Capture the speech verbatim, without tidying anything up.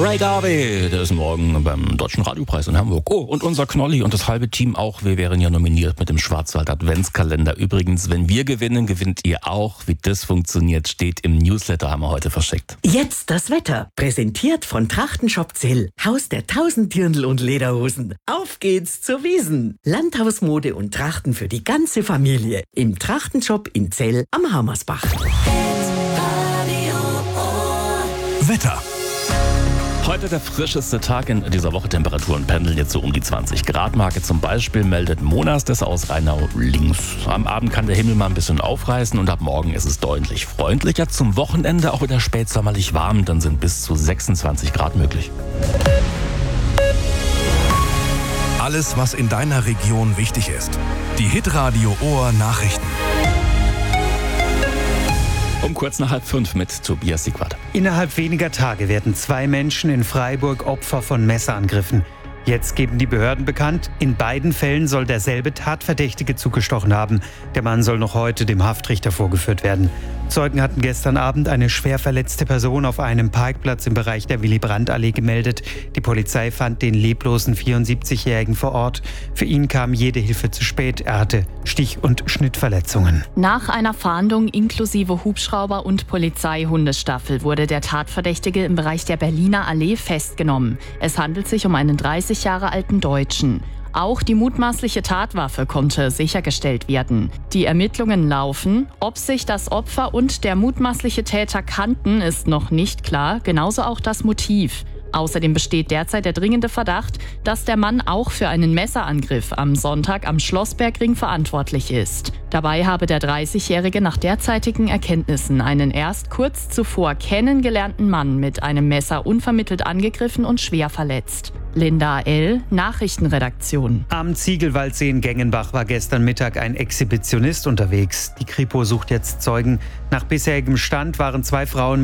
Ray Garvey, der ist morgen beim Deutschen Radiopreis in Hamburg. Oh, und unser Knolli und das halbe Team auch. Wir wären ja nominiert mit dem Schwarzwald Adventskalender. Übrigens, wenn wir gewinnen, gewinnt ihr auch. Wie das funktioniert, steht im Newsletter, haben wir heute verschickt. Jetzt das Wetter. Präsentiert von Trachtenshop Zell. Haus der tausend Dirndl und Lederhosen. Auf geht's zur Wiesn. Landhausmode und Trachten für die ganze Familie. Im Trachtenshop in Zell am Hammersbach. Wetter. Heute der frischeste Tag in dieser Woche. Temperaturen pendeln jetzt so um die zwanzig Grad Marke. Zum Beispiel meldet Monas das aus Rheinau links. Am Abend kann der Himmel mal ein bisschen aufreißen und ab morgen ist es deutlich freundlicher. Zum Wochenende auch wieder spätsommerlich warm. Dann sind bis zu sechsundzwanzig Grad möglich. Alles, was in deiner Region wichtig ist. Die Hitradio Ohr Nachrichten. Um kurz nach halb fünf mit Tobias Siegwart. Innerhalb weniger Tage werden zwei Menschen in Freiburg Opfer von Messerangriffen. Jetzt geben die Behörden bekannt, in beiden Fällen soll derselbe Tatverdächtige zugestochen haben. Der Mann soll noch heute dem Haftrichter vorgeführt werden. Zeugen hatten gestern Abend eine schwer verletzte Person auf einem Parkplatz im Bereich der Willy-Brandt-Allee gemeldet. Die Polizei fand den leblosen vierundsiebzigjährigen vor Ort. Für ihn kam jede Hilfe zu spät. Er hatte Stich- und Schnittverletzungen. Nach einer Fahndung inklusive Hubschrauber und Polizeihundestaffel wurde der Tatverdächtige im Bereich der Berliner Allee festgenommen. Es handelt sich um einen dreißig Jahre alten Deutschen. Auch die mutmaßliche Tatwaffe konnte sichergestellt werden. Die Ermittlungen laufen. Ob sich das Opfer und der mutmaßliche Täter kannten, ist noch nicht klar. Genauso auch das Motiv. Außerdem besteht derzeit der dringende Verdacht, dass der Mann auch für einen Messerangriff am Sonntag am Schlossbergring verantwortlich ist. Dabei habe der dreißigjährige nach derzeitigen Erkenntnissen einen erst kurz zuvor kennengelernten Mann mit einem Messer unvermittelt angegriffen und schwer verletzt. Linda L., Nachrichtenredaktion. Am Ziegelwaldsee in Gengenbach war gestern Mittag ein Exhibitionist unterwegs. Die Kripo sucht jetzt Zeugen. Nach bisherigem Stand waren zwei Frauen